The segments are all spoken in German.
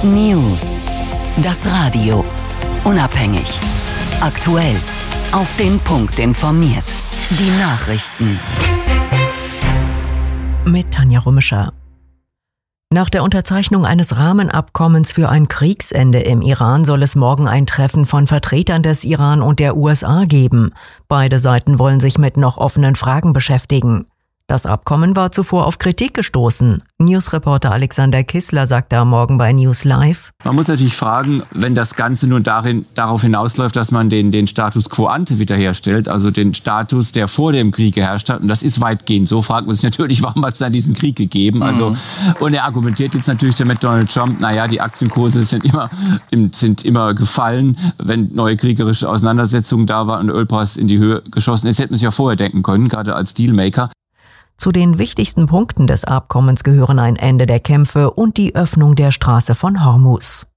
News. Das Radio. Unabhängig. Aktuell. Auf den Punkt informiert. Die Nachrichten. Mit Tanja Römischer. Nach der Unterzeichnung eines Rahmenabkommens für ein Kriegsende im Iran soll es morgen ein Treffen von Vertretern des Iran und der USA geben. Beide Seiten wollen sich mit noch offenen Fragen beschäftigen. Das Abkommen war zuvor auf Kritik gestoßen. Newsreporter Alexander Kissler sagte am Morgen bei News Live: Man muss natürlich fragen, wenn das Ganze nun darauf hinausläuft, dass man den Status quo ante wiederherstellt, also den Status, der vor dem Krieg geherrscht hat, und das ist weitgehend so, fragt man sich natürlich, warum hat es da diesen Krieg gegeben? Und er argumentiert jetzt natürlich damit Donald Trump, die Aktienkurse sind immer gefallen, wenn neue kriegerische Auseinandersetzungen da waren und der Ölpreis in die Höhe geschossen ist. Hätte man sich ja vorher denken können, gerade als Dealmaker. Zu den wichtigsten Punkten des Abkommens gehören ein Ende der Kämpfe und die Öffnung der Straße von Hormuz.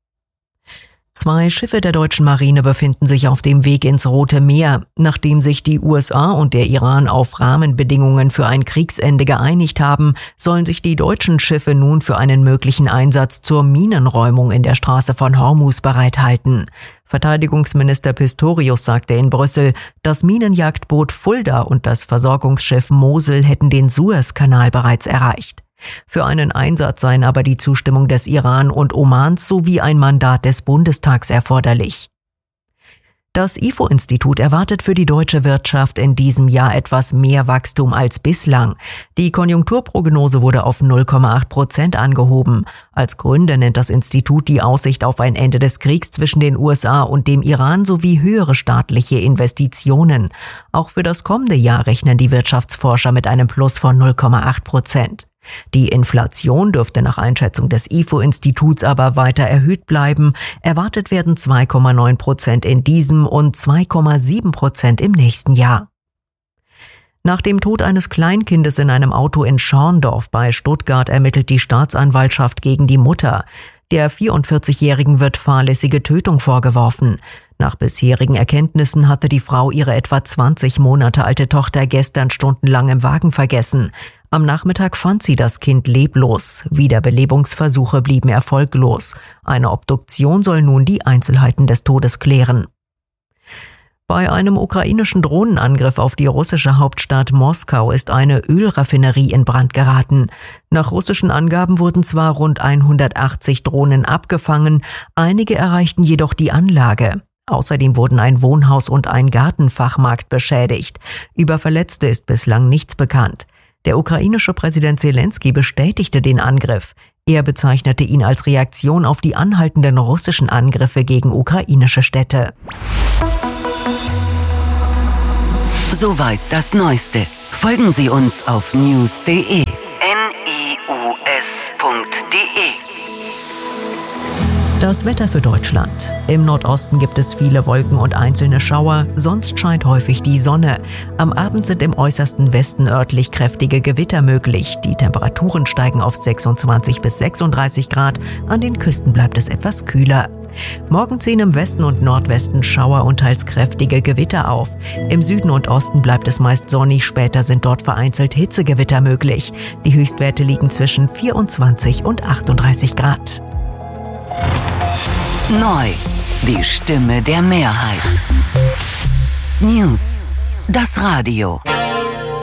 2 Schiffe der deutschen Marine befinden sich auf dem Weg ins Rote Meer. Nachdem sich die USA und der Iran auf Rahmenbedingungen für ein Kriegsende geeinigt haben, sollen sich die deutschen Schiffe nun für einen möglichen Einsatz zur Minenräumung in der Straße von Hormuz bereithalten. Verteidigungsminister Pistorius sagte in Brüssel, das Minenjagdboot Fulda und das Versorgungsschiff Mosel hätten den Suezkanal bereits erreicht. Für einen Einsatz seien aber die Zustimmung des Iran und Omans sowie ein Mandat des Bundestags erforderlich. Das IFO-Institut erwartet für die deutsche Wirtschaft in diesem Jahr etwas mehr Wachstum als bislang. Die Konjunkturprognose wurde auf 0,8% angehoben. Als Gründe nennt das Institut die Aussicht auf ein Ende des Kriegs zwischen den USA und dem Iran sowie höhere staatliche Investitionen. Auch für das kommende Jahr rechnen die Wirtschaftsforscher mit einem Plus von 0,8%. Die Inflation dürfte nach Einschätzung des IFO-Instituts aber weiter erhöht bleiben. Erwartet werden 2,9% in diesem und 2,7% im nächsten Jahr. Nach dem Tod eines Kleinkindes in einem Auto in Schorndorf bei Stuttgart ermittelt die Staatsanwaltschaft gegen die Mutter. Der 44-Jährigen wird fahrlässige Tötung vorgeworfen. Nach bisherigen Erkenntnissen hatte die Frau ihre etwa 20 Monate alte Tochter gestern stundenlang im Wagen vergessen. Am Nachmittag fand sie das Kind leblos. Wiederbelebungsversuche blieben erfolglos. Eine Obduktion soll nun die Einzelheiten des Todes klären. Bei einem ukrainischen Drohnenangriff auf die russische Hauptstadt Moskau ist eine Ölraffinerie in Brand geraten. Nach russischen Angaben wurden zwar rund 180 Drohnen abgefangen, einige erreichten jedoch die Anlage. Außerdem wurden ein Wohnhaus und ein Gartenfachmarkt beschädigt. Über Verletzte ist bislang nichts bekannt. Der ukrainische Präsident Zelensky bestätigte den Angriff. Er bezeichnete ihn als Reaktion auf die anhaltenden russischen Angriffe gegen ukrainische Städte. Soweit das Neueste. Folgen Sie uns auf news.de. news.de. Das Wetter für Deutschland. Im Nordosten gibt es viele Wolken und einzelne Schauer, sonst scheint häufig die Sonne. Am Abend sind im äußersten Westen örtlich kräftige Gewitter möglich. Die Temperaturen steigen auf 26 bis 36 Grad, an den Küsten bleibt es etwas kühler. Morgen ziehen im Westen und Nordwesten Schauer und teils kräftige Gewitter auf. Im Süden und Osten bleibt es meist sonnig, später sind dort vereinzelt Hitzegewitter möglich. Die Höchstwerte liegen zwischen 24 und 38 Grad. Neu. Die Stimme der Mehrheit. News. Das Radio.